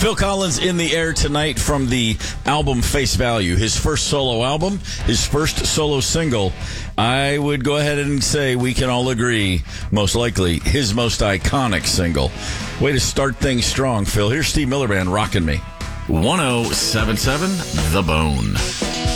Phil Collins in the air tonight from the album Face Value. His first solo album, his first solo single. I would go ahead and say we can all agree, most likely, his most iconic single. Way to start things strong, Phil. Here's Steve Miller Band, Rockin' Me. 1077 The Bone.